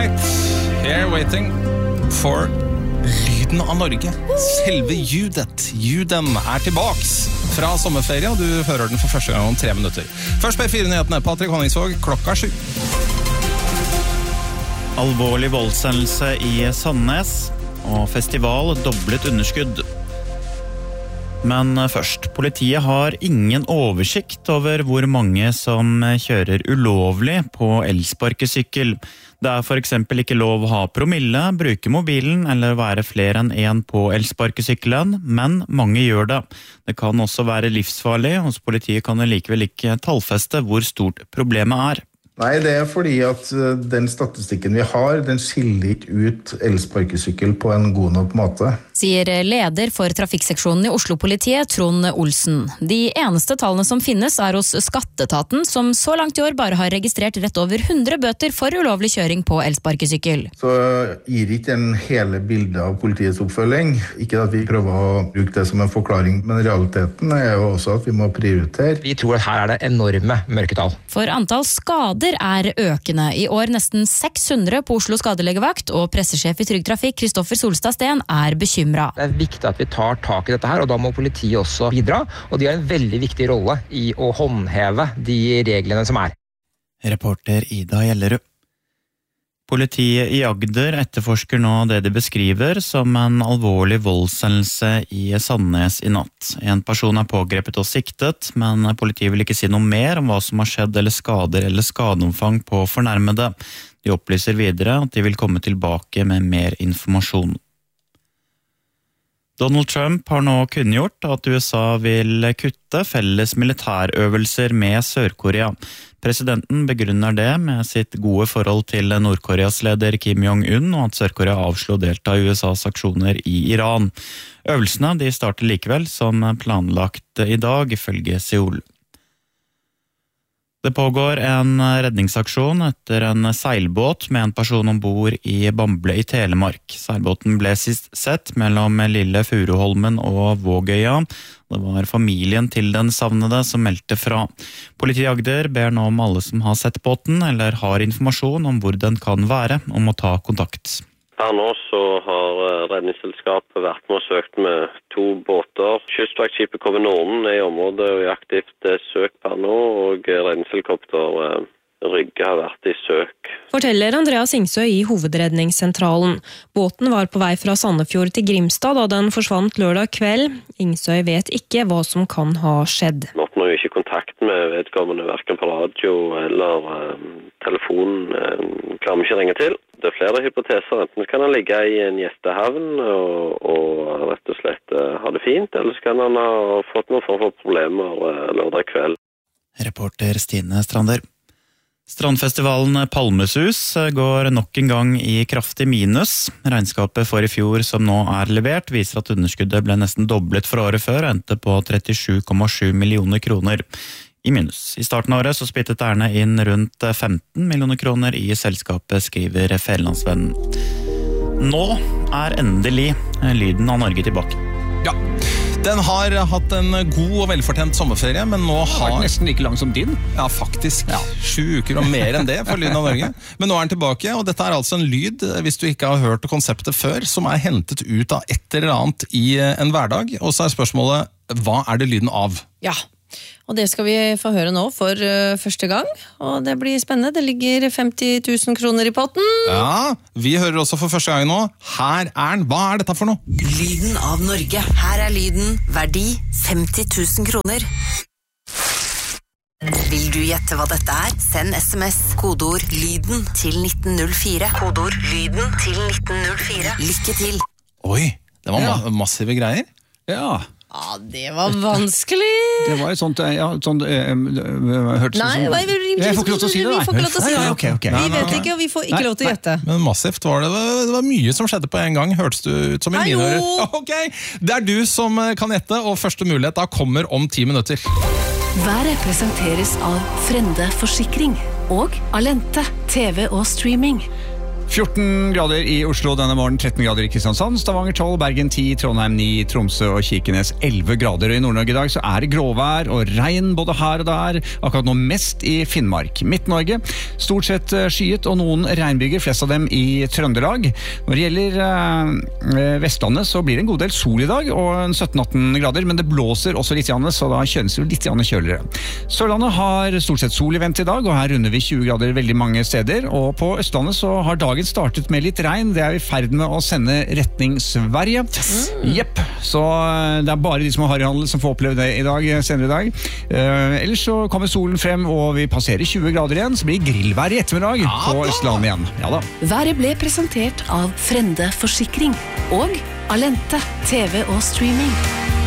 right, here waiting for lyden av Norge. Selve Juden tilbaks fra sommerferie, og du hører den for første gang om 3 minutter. Først P4-nyhetene, Patrick Honningsvåg, 7:00. Alvorlig voldshendelse i Sandnes, og festival doblet underskudd. Men først, politiet har ingen oversikt over hvor mange som kjører ulovlig på elsparkesykkel. Det for eksempel ikke lov å ha promille, bruke mobilen eller være flere enn en på elsparkesykkelen, men mange gjør det. Det kan også være livsfarlig, og politiet kan likevel ikke tallfeste hvor stort problemet Nei, det fordi at den statistikken vi har, den skiller ikke ut elsparkesykkel på en god nok måte. Sier leder for trafikkseksjonen i Oslo-politiet, Trond Olsen. De eneste tallene som finnes hos Skatteetaten, som så langt i år bare har registrert rett over 100 bøter for ulovlig kjøring på elsparkesykkel. Så gir ikke en hele bildet av politiets oppfølging. Ikke at vi prøver å bruke det som en forklaring, men realiteten jo også at vi må prioritere. Vi tror at her det enorme mørketall. For antall skader økende. I år nesten 600 på Oslo skadelegevakt, og pressesjef i Trygg Trafikk, Kristoffer Solstad Steen, bekymret. Det viktig at vi tar tak i dette her, og da må politiet også bidra, og de har en veldig viktig rolle i å håndheve de reglene som Reporter Ida Gjellerud. Politiet i Agder etterforsker nå det de beskriver som en alvorlig voldshendelse i Sandnes i natt. En person pågrepet og siktet, men politiet vil ikke si noe mer om hva som har skjedd eller skader eller skadeomfang på fornærmede. De opplyser videre at de vil komme tilbake med mer informasjon. Donald Trump har nå kunngjort at USA vil kutte felles militærøvelser med Sør-Korea. Presidenten begrunner det med sitt gode forhold til Nord-Koreas leder Kim Jong-un, og at Sør-Korea avslo delta i USAs aksjoner i Iran. Øvelsene de starter likevel som planlagt i dag, ifølge Seoul. Det pågår en redningsaksjon etter en seilbåt med en person ombord i Bamble i Telemark. Seilbåten ble sist sett mellom Lille Furuholmen og Vågøya. Det var familien til den savnede som meldte fra. Politiet i Agder ber nå om alle som har sett båten eller har informasjon om hvor den kan være, om å ta kontakt. Her nå så har redningsselskapet vært med og søkt med 2 båter. Kystvaktskipet KV Norden i området og i aktivt søk per nå, og redningshelikopter Rygge har vært i søk. Forteller Andreas Ingsø i Hovedredningssentralen. Båten var på vei fra Sandefjord til Grimstad da den forsvant lørdag kveld. Ingsø vet ikke hva som kan ha skjedd. Vi oppnår jo ikke kontakt med vedkommende, hverken på radio eller telefon. Klarer vi ikke ringe til. Det flere hypoteser. Enten kan han ligge i en gjestehavn og rett og slett ha det fint, eller så kan han ha fått noen form for problemer lørdag kveld. Reporter Stine Strander. Strandfestivalen Palmesus går nok en gang i kraftig minus. Regnskapet for i fjor som nå levert viser at underskuddet ble nesten doblet fra året før, og endte på 37,7 millioner kroner i minus. I starten av året så spyttet Erne inn rundt 15 millioner kroner i selskapet, skriver Fædrelandsvennen. Nå endelig lyden av Norge tilbake. Ja, den har hatt en god og velfortjent sommerferie, men nå har... Den vært nesten like lang som din. Ja, faktisk. 7 uker og mer enn det for Lyden av Norge. Men nå den tilbake, og dette altså en lyd, hvis du ikke har hørt konseptet før, som hentet ut av et eller annet i en hverdag. Og så spørsmålet, hva det lyden av? Ja, og det skal vi få høre nå for første gang, og det blir spennende. Det ligger 50 000 kroner i potten. Ja, vi hører også for første gang nå. Her den. Hva dette for noe? Lyden av Norge. Her lyden. Verdi 50 000 kroner. Vil du gjette hva dette Send SMS, kodeord lyden til 1904. Kodeord lyden til 1904. Lykke til. Oi, det var massive greier. Ja. Ja, det var vanskelig. Det var et sånt, hørtes Nei, jeg får ikke lov til å si det, Vi får ikke lov til å si det. Okay. Vi vet ikke, og vi får ikke lov til å gjette. Men massivt var det. Det var mye som skjedde på en gang. Hørtes du ut som en mine ører? Ok, det du som kan gjette, og første mulighet da kommer om 10 minutter. Været presenteres av Frende Forsikring og Alente TV og streaming. 14 grader i Oslo denne morgen, 13 grader i Kristiansand, Stavanger 12, Bergen 10, Trondheim 9, Tromsø og Kirkenes 11 grader. Og i Nord-Norge i dag så det gråvær og regn både her og der, akkurat nå mest i Finnmark. Midt-Norge, stort sett skyet og noen regnbyger, flest av dem i Trøndelag. Når det gjelder Vestlandet så blir det en god del sol i dag, og 17-18 grader, men det blåser også litt, så da kjøles det litt kjøligere. Sørlandet har stort sett sol i vent i dag, og her runder vi 20 grader veldig mange steder, og på Østlandet så har dagen startet med litt regn. Det vi i ferd med å sende retning Sverige. Jepp, så det bare de som har harryhandel som får oppleve det i dag, senere i dag. Ellers så kommer solen frem, og vi passerer 20 grader igjen, så blir det grillvær i ettermiddag på Østlandet igjen. Ja da. Været ble presentert av Frende Forsikring og Alente TV og streaming.